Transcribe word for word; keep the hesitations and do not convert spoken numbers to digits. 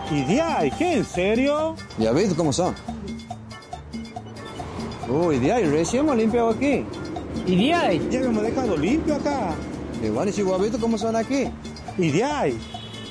¿Y de ahí? ¿Qué? ¿En serio? Ya ves cómo son. Uy, de ahí, recién hemos limpiado aquí. ¿Y de ahí? Ya hemos dejado limpio acá. Igual, y si vos has visto cómo son aquí. ¿Y de ahí?